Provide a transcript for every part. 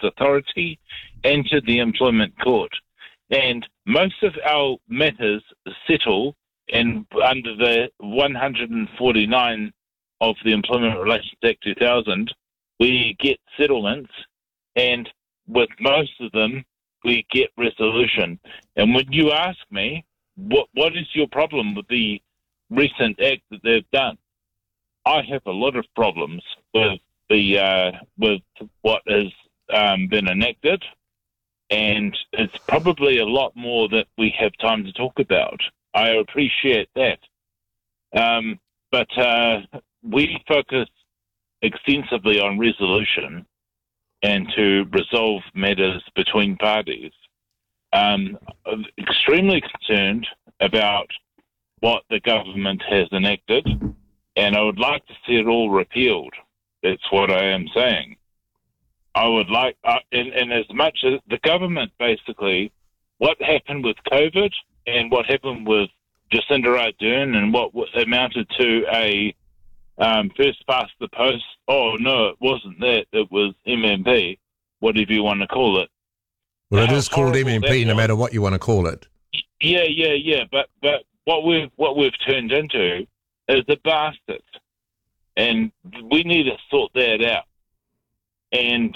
Authority and to the Employment Court. And most of our matters settle under the 149 of the Employment Relations Act 2000. We get settlements, and with most of them, we get resolution. And when you ask me, what is your problem with the recent act that they've done? I have a lot of problems with with what has been enacted, and it's probably a lot more that we have time to talk about. I appreciate that. But we focus extensively on resolution and to resolve matters between parties. I'm extremely concerned about what the government has enacted, and I would like to see it all repealed. That's what I am saying. I would like, and as much as the government basically, what happened with COVID and what happened with Jacinda Ardern and what amounted to a first past the post. Oh, no, it wasn't that. It was MMP, whatever you want to call it. Well, it is called MMP no matter what you want to call it. Yeah. But what we've turned into is a bastard. And we need to sort that out. And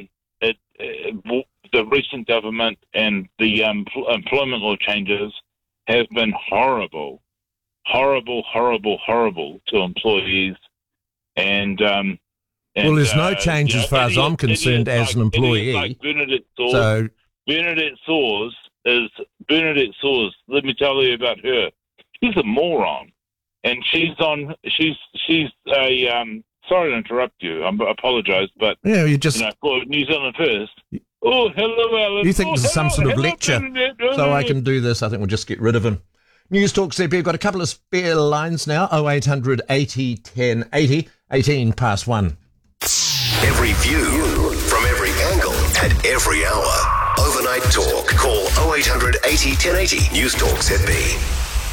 the recent government and the employment law changes have been horrible to employees. And well, there's no change as far as I'm concerned as an employee. Like Bernadette Soares let me tell you about her. She's a moron. And she's a sorry to interrupt you. I apologise, but for New Zealand First. Oh, hello, Alan. You think this is some sort of lecture? So I can do this. I think we'll just get rid of him. News Talk ZB. We've got a couple of spare lines now. 0800 80 10 80, 18 past 1. Every view from every angle at every hour. Overnight Talk. Call 0800 80 1080. News Talk ZB.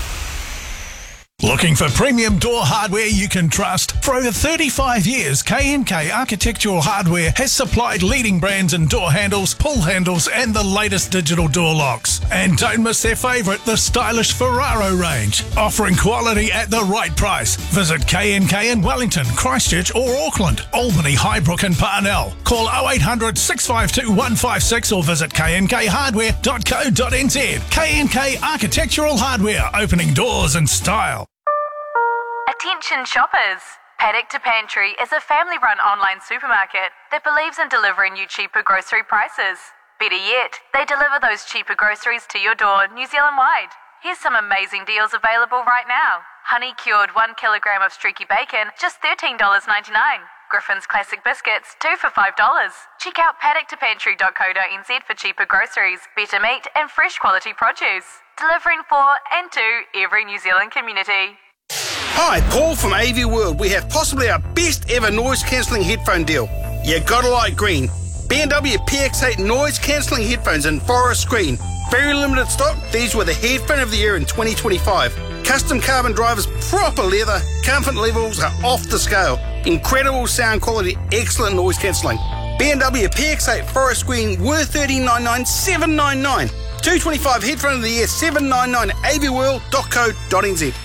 Looking for premium door hardware you can trust? For over 35 years, K&K Architectural Hardware has supplied leading brands in door handles, pull handles, and the latest digital door locks. And don't miss their favourite, the stylish Ferraro range, offering quality at the right price. Visit K&K in Wellington, Christchurch or Auckland, Albany, Highbrook and Parnell. Call 0800 652 156 or visit knkhardware.co.nz. K&K Architectural Hardware, opening doors in style. Attention shoppers! Paddock to Pantry is a family-run online supermarket that believes in delivering you cheaper grocery prices. Better yet, they deliver those cheaper groceries to your door New Zealand-wide. Here's some amazing deals available right now. Honey-cured 1 kilogram of streaky bacon, just $13.99. Griffin's Classic Biscuits, 2 for $5. Check out paddocktopantry.co.nz for cheaper groceries, better meat and fresh quality produce. Delivering for and to every New Zealand community. Hi, Paul from AV World. We have possibly our best ever noise cancelling headphone deal. You gotta like green. B&W PX8 noise cancelling headphones in forest green. Very limited stock. These were the headphone of the year in 2025. Custom carbon drivers, proper leather. Comfort levels are off the scale. Incredible sound quality, excellent noise cancelling. B&W PX8 forest green worth $13.99, $7.99. 225 headphone of the year, $7.99. avworld.co.nz.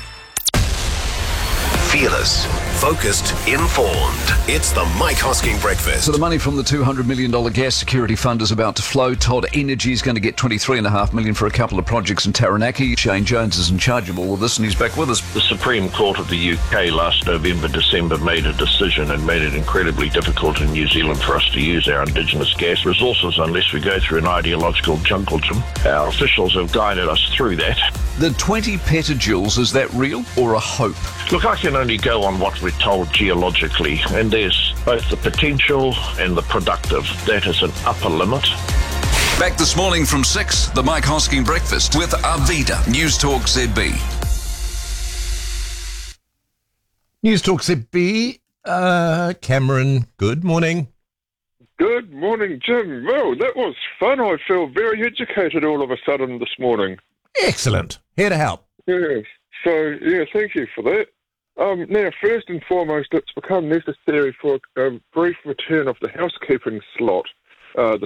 Fearless, focused, informed. It's the Mike Hosking Breakfast. So the money from the $200 million gas security fund is about to flow. Todd Energy is going to get $23.5 million for a couple of projects in Taranaki. Shane Jones is in charge of all of this, and he's back with us. The Supreme Court of the UK last November, December made a decision and made it incredibly difficult in New Zealand for us to use our indigenous gas resources unless we go through an ideological jungle-gym. Our officials have guided us through that. The 20 petajoules, is that real or a hope? Look, I can only go on what we're told geologically, and there's both the potential and the productive. That is an upper limit. Back this morning from 6, the Mike Hosking Breakfast with Arvida, News Talk ZB. News Talk ZB, Cameron, good morning. Good morning, Jim. Well, that was fun. I feel very educated all of a sudden this morning. Excellent. Here to help. Yes. So, thank you for that. Now, first and foremost, it's become necessary for a brief return of the housekeeping slot. The